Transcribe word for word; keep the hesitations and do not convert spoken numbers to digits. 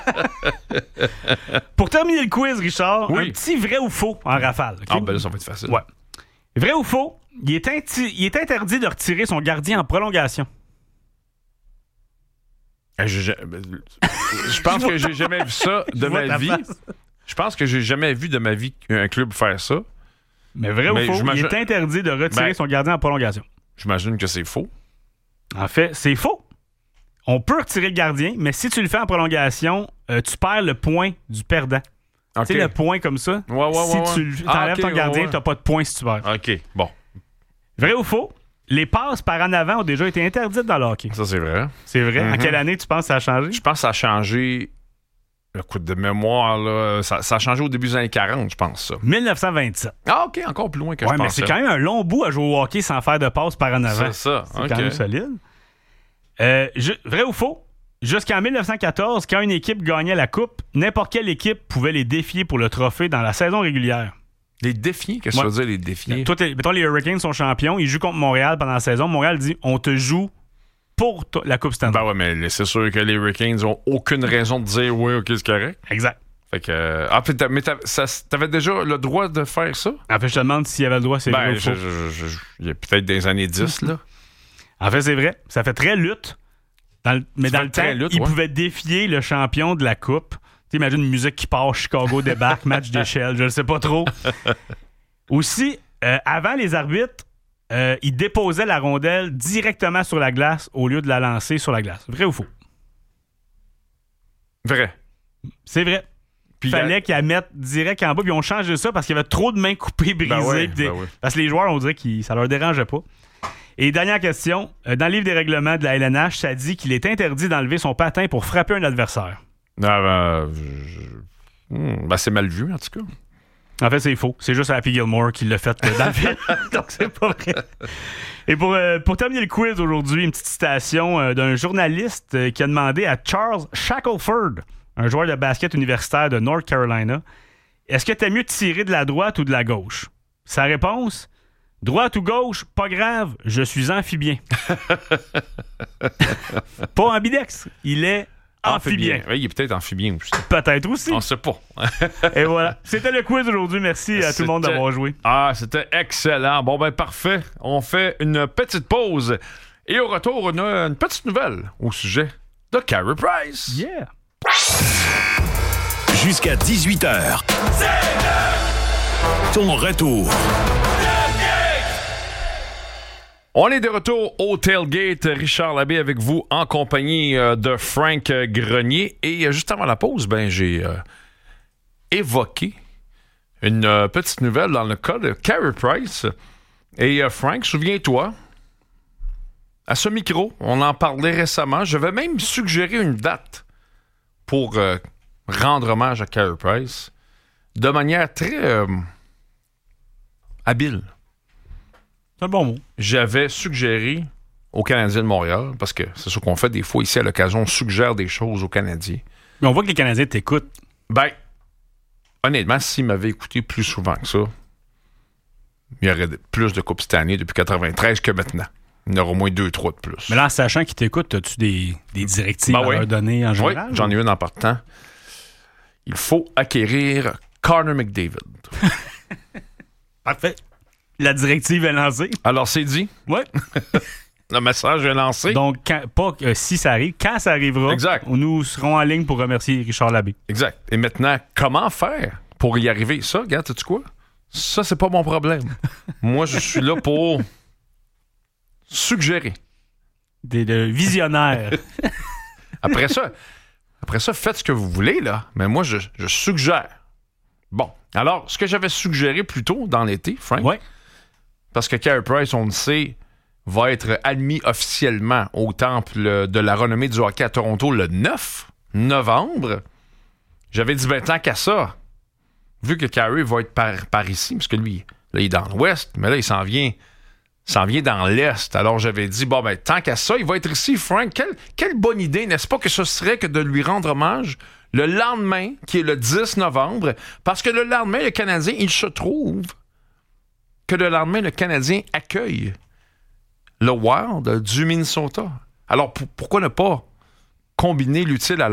Pour terminer le quiz, Richard, oui. un petit vrai ou faux en rafale. Okay? Ah, ben là, ça va être facile. Ouais. Vrai ou faux, il est, inti- il est interdit de retirer son gardien en prolongation. Je, je, je pense que j'ai jamais vu ça de ma vie. Face. Je pense que j'ai jamais vu de ma vie un club faire ça. Mais vrai Mais ou faux, il est interdit de retirer ben, son gardien en prolongation. J'imagine que c'est faux. En fait, c'est faux. On peut retirer le gardien, mais si tu le fais en prolongation, euh, tu perds le point du perdant. Okay. Tu sais, le point comme ça. Ouais, ouais, si ouais, tu ah, t'enlèves okay, ton gardien, ouais, ouais. tu n'as pas de points si tu perds. OK, bon. Vrai ou faux? Les passes par en avant ont déjà été interdites dans le hockey. Ça, c'est vrai. C'est vrai. Mm-hmm. En quelle année tu penses que ça a changé? Je pense que ça a changé. Le coup de mémoire, là, ça, ça a changé au début des années quarante, je pense, ça. dix-neuf cent vingt-sept. Ah, OK, encore plus loin que ouais, je pensais. Mais c'est quand même un long bout à jouer au hockey sans faire de passe par en avant. C'est ça. C'est okay. quand même solide. Euh, je, vrai ou faux? Jusqu'en dix-neuf cent quatorze, quand une équipe gagnait la coupe, n'importe quelle équipe pouvait les défier pour le trophée dans la saison régulière. Les défier? Qu'est-ce que ouais. ça veut dire, les défier? Toi, mettons, les Hurricanes sont champions, ils jouent contre Montréal pendant la saison. Montréal dit, on te joue pour t- la Coupe Stanley. Ben ouais, mais c'est sûr que les Hurricanes ont aucune raison de dire, oui, OK, c'est correct. Exact. Fait que, euh, ah, t'as, mais t'as, ça, t'avais déjà le droit de faire ça? En fait, je te demande s'il y avait le droit, c'est ben, vrai ou faux. Je, je, je, il y a peut-être des années dix, là. En fait, c'est vrai. Ça fait très lutte. Dans le, mais ça dans le temps, lutte, ils ouais. pouvaient défier le champion de la Coupe. Tu imagines une musique qui part, Chicago débarque, match d'échelle, je ne sais pas trop. Aussi, euh, avant les arbitres, euh, ils déposaient la rondelle directement sur la glace au lieu de la lancer sur la glace. Vrai ou faux? Vrai. C'est vrai. Il fallait a... qu'ils la mettent direct en bas, puis on changé ça parce qu'il y avait trop de mains coupées, brisées. Ben ouais, des... ben ouais. Parce que les joueurs, on dirait que ça leur dérangeait pas. Et dernière question, euh, dans le livre des règlements de la L N H, ça dit qu'il est interdit d'enlever son patin pour frapper un adversaire. Ah, ben, je... hmm, ben, c'est mal vu, en tout cas. En fait, c'est faux. C'est juste Happy Gilmore qui l'a fait dans le film. Donc, c'est pas vrai. Et pour, euh, pour terminer le quiz aujourd'hui, une petite citation euh, d'un journaliste euh, qui a demandé à Charles Shackelford, un joueur de basket universitaire de North Carolina, est-ce que t'aimes mieux tirer de la droite ou de la gauche? Sa réponse, droite ou gauche, pas grave, je suis amphibien. Pas ambidex, il est amphibien. amphibien. Oui, il est peut-être amphibien aussi. Peut-être aussi. On sait pas. Et voilà. C'était le quiz aujourd'hui. Merci à tout le monde d'avoir joué. Ah, c'était excellent. Bon, ben parfait. On fait une petite pause. Et au retour, on a une petite nouvelle au sujet de Carey Price. Yeah. Jusqu'à dix-huit heures. C'est le... Ton retour. On est de retour au Tailgate. Richard Labbé avec vous en compagnie euh, de Frank Grenier. Et euh, juste avant la pause, ben j'ai euh, évoqué une euh, petite nouvelle dans le cas de Carey Price. Et euh, Frank, souviens-toi, à ce micro, on en parlait récemment. Je vais même suggérer une date pour euh, rendre hommage à Carey Price de manière très euh, habile. C'est un bon mot. J'avais suggéré aux Canadiens de Montréal, parce que c'est ce qu'on fait des fois ici à l'occasion, on suggère des choses aux Canadiens. Mais on voit que les Canadiens t'écoutent. Ben, honnêtement, s'ils m'avaient écouté plus souvent que ça, il y aurait plus de Coupes cette année depuis quatre-vingt-treize que maintenant. Il y en aura au moins deux, trois de plus. Mais là, en sachant qu'ils t'écoutent, as-tu des, des directives ben à oui. leur donner en général? Oui, j'en ai une en partant. Il faut acquérir Connor McDavid. Parfait. La directive est lancée. Alors, c'est dit. Oui. Le message est lancé. Donc, quand, pas euh, si ça arrive, quand ça arrivera, exact. Nous serons en ligne pour remercier Richard Labbé. Exact. Et maintenant, comment faire pour y arriver? Ça, regarde, sais-tu quoi? Ça, c'est pas mon problème. Moi, je suis là pour suggérer. Des, des visionnaires. Après ça, après ça, faites ce que vous voulez, là. Mais moi, je, je suggère. Bon. Alors, ce que j'avais suggéré plus tôt dans l'été, Frank, ouais. parce que Carey Price, on le sait, va être admis officiellement au Temple de la renommée du hockey à Toronto le neuf novembre. J'avais dit, ben, tant qu'à ça, vu que Carey va être par, par ici, parce que lui, là, il est dans l'ouest, mais là, il s'en vient, s'en vient dans l'est. Alors, j'avais dit, bon, ben, tant qu'à ça, il va être ici. Frank, quelle, quelle bonne idée, n'est-ce pas, que ce serait que de lui rendre hommage le lendemain, qui est le dix novembre, parce que le lendemain, le Canadien, il se trouve que le lendemain, le Canadien accueille le Wild du Minnesota. Alors, p- pourquoi ne pas combiner l'utile à